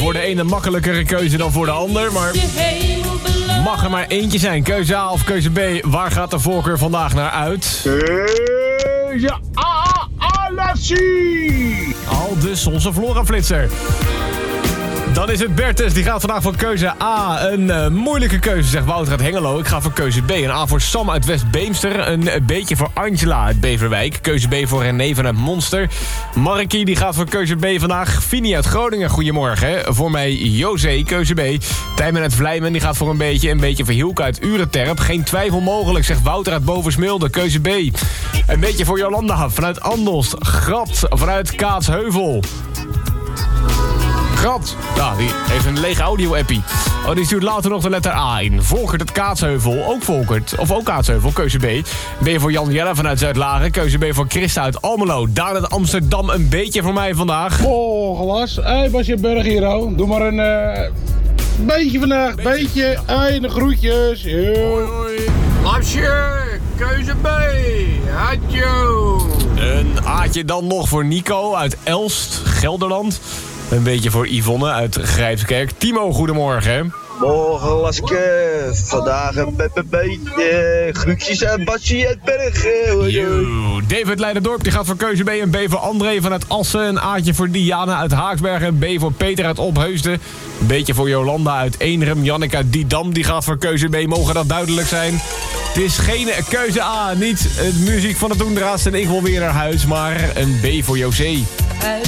voor de ene makkelijkere keuze dan voor de ander, maar mag er maar eentje zijn. Keuze A of keuze B, waar gaat de voorkeur vandaag naar uit? Keuze A, Alessi! Al dus onze Flora-flitser. Dan is het Bertus, die gaat vandaag voor keuze A. Een moeilijke keuze, zegt Wouter uit Hengelo. Ik ga voor keuze B. Een A voor Sam uit West-Beemster. Een beetje voor Angela uit Beverwijk. Keuze B voor René vanuit Monster. Markie, die gaat voor keuze B vandaag. Fini uit Groningen, goedemorgen. Voor mij José, keuze B. Tijmen uit Vlijmen, die gaat voor een beetje voor Hielke uit Urenterp. Geen twijfel mogelijk, zegt Wouter uit Bovensmilde. Keuze B. Een beetje voor Jolanda vanuit Andelst. Grat vanuit Kaatsheuvel. Grat. Ja, die heeft een lege audio-appie. Oh, die stuurt later nog de letter A in. Volkert het Kaatsheuvel. Ook Volkert. Of ook Kaatsheuvel. Keuze B. B voor Jan Jelle vanuit Zuid-Laren. Keuze B voor Christa uit Almelo. Daan uit Amsterdam. Een beetje voor mij vandaag. Oh, glas. Hé, Basje Berg hier, oh. Doe maar een beetje vandaag. Beetje. Hé, de groetjes. Hoi, hoi. Lapsje, keuze B. Hadjo. Een A'tje dan nog voor Nico uit Elst, Gelderland. Een beetje voor Yvonne uit Grijpskerk. Timo, goedemorgen. Morgen, Laske. Vandaag een beetje groetjes aan Basje uit Bergen. Yo. David Leiderdorp, die gaat voor keuze B. Een B voor André vanuit Assen. Een A'tje voor Diana uit Haaksbergen. Een B voor Peter uit Opheusden. Een beetje voor Jolanda uit Eenrum. Janneke uit Didam, die gaat voor keuze B. Mogen dat duidelijk zijn? Het is geen keuze A. Niet muziek van de Toendra's en ik wil weer naar huis. Maar een B voor José.